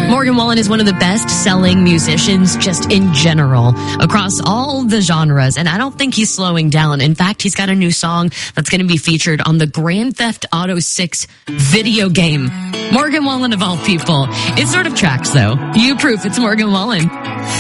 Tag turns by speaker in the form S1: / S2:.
S1: Morgan Wallen is one of the best-selling musicians just in general across all the genres, and I don't think he's slowing down. In fact, he's got a new song that's going to be featured on the Grand Theft Auto 6 video game. Morgan Wallen, of all people. It sort of tracks, though. You proof it's Morgan Wallen.